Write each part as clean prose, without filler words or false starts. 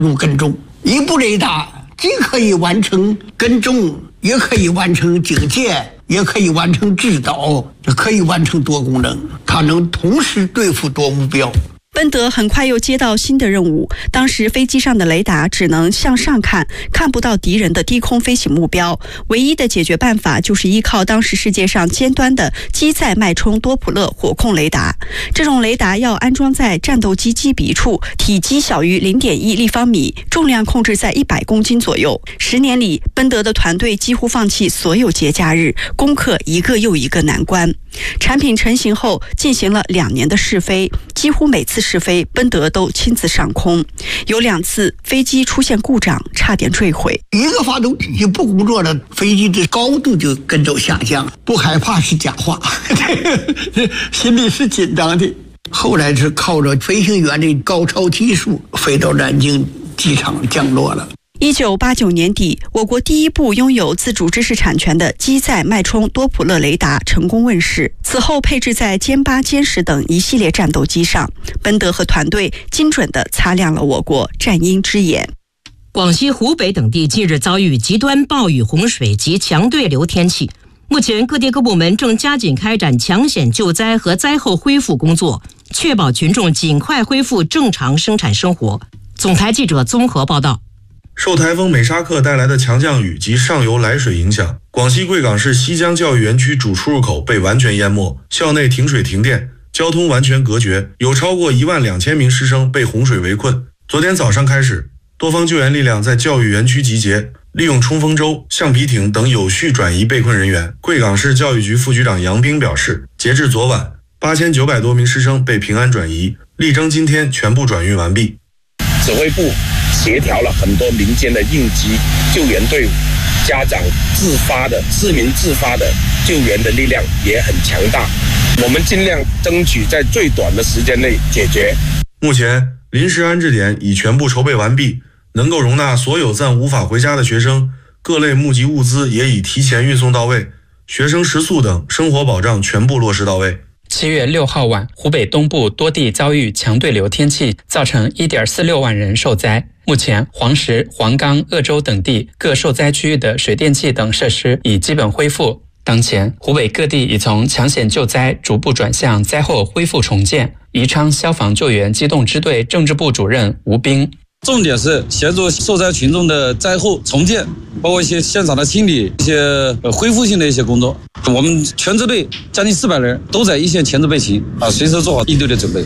入跟踪。一部雷达既可以完成跟踪，也可以完成警戒，也可以完成制导，也可以完成多功能，它能同时对付多目标。 奔德很快又接到新的任务，当时飞机上的雷达只能向上看，看不到敌人的低空飞行目标，唯一的解决办法就是依靠当时世界上尖端的机载脉冲多普勒火控雷达。这种雷达要安装在战斗机机鼻处，体积小于 0.1 立方米，重量控制在100公斤左右。10年里，奔德的团队几乎放弃所有节假日，攻克一个又一个难关。产品成型后，进行了2年的试飞，几乎每次试飞，奔德都亲自上空。有2次飞机出现故障，差点坠毁。 一个发动机不工作了，飞机的高度就跟着下降，不害怕是假话，心里是紧张的。后来是靠着飞行员的高超技术，飞到南京机场降落了。 1989年底，我国第一部拥有自主知识产权的机载脉冲多普勒雷达成功问世，此后配置在歼8、歼10等一系列战斗机上。奔德和团队精准地擦亮了我国战鹰之眼。 广西、湖北等地近日遭遇极端暴雨、洪水及强对流天气，目前各地各部门正加紧开展抢险救灾和灾后恢复工作，确保群众尽快恢复正常生产生活。总台记者综合报道。 受台风美沙克带来的强降雨及上游来水影响，广西贵港市西江教育园区主出入口被完全淹没，校内停水停电，交通完全隔绝，有超过12000名师生被洪水围困。昨天早上开始，多方救援力量在教育园区集结，利用冲锋舟、橡皮艇等有序转移被困人员。贵港市教育局副局长杨兵表示，截至昨晚，8900多名师生被平安转移，力争今天全部转运完毕。 指挥部协调了很多民间的应急救援队伍，家长自发的、市民自发的救援的力量也很强大。我们尽量争取在最短的时间内解决。 目前临时安置点已全部筹备完毕，能够容纳所有暂无法回家的学生，各类募集物资也已提前运送到位，学生食宿等生活保障全部落实到位。 7月6号晚，湖北东部多地遭遇强对流天气，造成 1.46 万人受灾。目前，黄石、黄冈、鄂州等地各受灾区域的水电气等设施已基本恢复。当前，湖北各地已从抢险救灾逐步转向灾后恢复重建。宜昌消防救援机动支队政治部主任吴斌。 重点是协助受灾群众的灾后重建，包括一些现场的清理、一些恢复性的一些工作。我们全支队将近400人都在一线前置备勤随时做好应对的准备。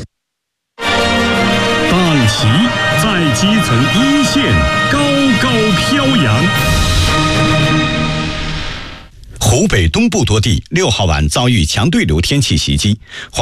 大旗在基层一线高高飘扬。 湖北东部多地6号晚遭遇强对流天气袭击。